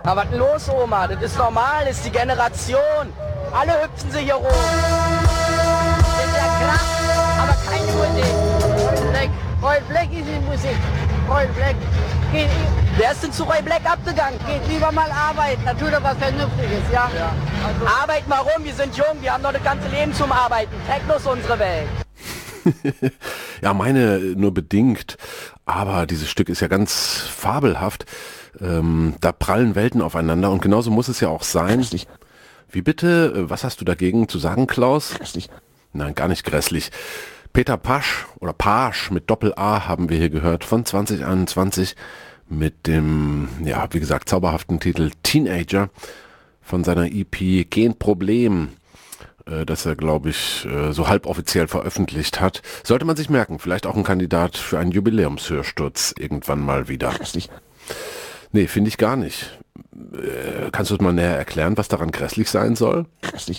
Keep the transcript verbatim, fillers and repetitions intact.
Na, was denn los, Oma? Das ist normal, das ist die Generation. Alle hüpfen sich hier rum. Das ist ja klar, aber keine Musik. Roy Black, Roy Black ist die Musik. Roy Black. Geht, wer ist denn zu Roy Black abgegangen? Geht lieber mal arbeiten, da tut er was Vernünftiges, ja? ja also. Arbeit mal rum, wir sind jung, wir haben noch das ganze Leben zum Arbeiten. Techno ist unsere Welt. Ja, meine nur bedingt, aber dieses Stück ist ja ganz fabelhaft. Ähm, da prallen Welten aufeinander und genauso muss es ja auch sein. Wie bitte? Was hast du dagegen zu sagen, Klaus? Nein, gar nicht grässlich. Peter Pasch oder Pasch mit Doppel-A haben wir hier gehört von zwanzig einundzwanzig mit dem, ja, wie gesagt, zauberhaften Titel Teenager von seiner E P Genproblem, äh, das er, glaube ich, äh, so halboffiziell veröffentlicht hat. Sollte man sich merken, vielleicht auch ein Kandidat für einen Jubiläumshörsturz irgendwann mal wieder. Nee, finde ich gar nicht. Äh, kannst du es mal näher erklären, was daran grässlich sein soll?